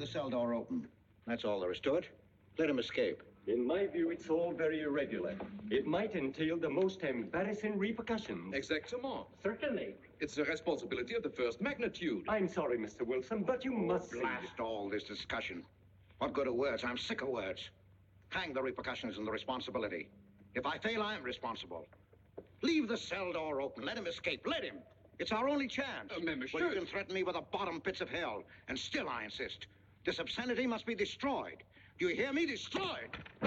cell door open. That's all there is to it. Let him escape. In my view, it's all very irregular. It might entail the most embarrassing repercussions. Exactement. Certainly. It's a responsibility of the first magnitude. I'm sorry, Mr. Wilson, but you must see. Blast all this discussion. What good are words? I'm sick of words. Hang the repercussions and the responsibility. If I fail, I'm responsible. Leave the cell door open. Let him escape. Let him. It's our only chance. Monsieur. Well, you can threaten me with the bottom pits of hell, and still I insist. This obscenity must be destroyed. Do you hear me? Destroyed!